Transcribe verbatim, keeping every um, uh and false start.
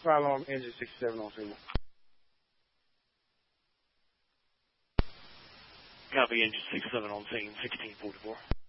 Fire alarm engine sixty-seven on signal. Copy, engine sixty-seven on scene, sixteen forty-four.